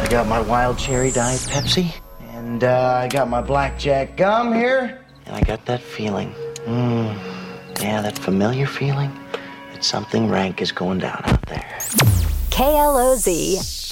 I got my wild cherry diet Pepsi, and I got my blackjack gum here, and I got that feeling. Yeah, that familiar feeling that something rank is going down out there. KLOZ.